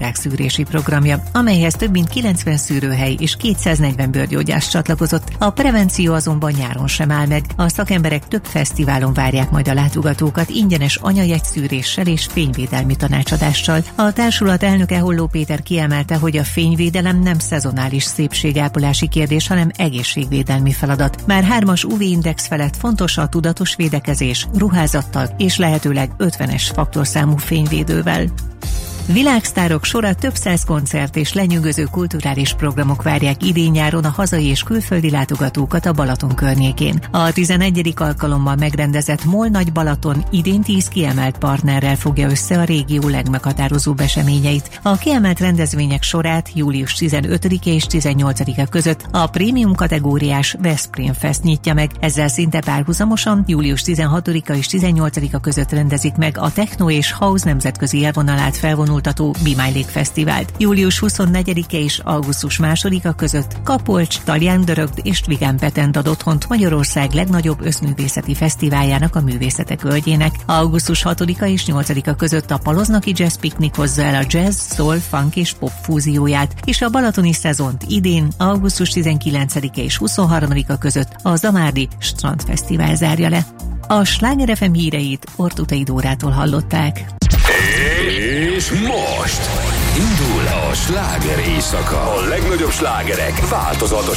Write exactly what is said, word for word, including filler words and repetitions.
turisták szűrési programja, amelyhez több mint kilencven szűrőhely és kétszáznegyven bőrgyógyász csatlakozott. A prevenció azonban nyáron sem áll meg. A szakemberek több fesztiválon várják majd a látogatókat ingyenes anyajegyszűréssel és fényvédelmi tanácsadással. A társulat elnöke Holló Péter kiemelte, hogy a fényvédelem nem szezonális szépségápolási kérdés, hanem egészségvédelmi feladat. Már hármas u vé-index felett fontos a tudatos védekezés, ruházattal és lehetőleg ötvenes faktorszámú fényvédővel. Világsztárok sora, több száz koncert és lenyűgöző kulturális programok várják idén-nyáron a hazai és külföldi látogatókat a Balaton környékén. A tizenegyedik alkalommal megrendezett MOL Nagy Balaton idén tíz kiemelt partnerrel fogja össze a régió legmeghatározóbb eseményeit. A kiemelt rendezvények sorát július tizenötödike és tizennyolcadika között a prémium kategóriás Veszprém Fest nyitja meg. Ezzel szinte párhuzamosan július tizenhatodika és tizennyolcadika között rendezik meg a techno és house nemzetközi élvonalát felvonultató Be My Lake Fesztivált. július huszonnegyedike és augusztus másodika között Kapolcs, Talán Dörögd és Tvigán Petend ad otthont Magyarország legnagyobb összművészeti fesztiváljának, a Művészetek Völgyének. augusztus hatodika és nyolcadika között a Paloznaki Jazz Picnic hozza el a jazz, soul, funk és pop fúzióját, és a balatoni szezont idén augusztus tizenkilencedike és huszonharmadika között a Zamárdi Strandfesztivál zárja le. A Sláger ef em híreit Ortutai Dórától hallották. És most indul a sláger éjszaka. A legnagyobb slágerek változatos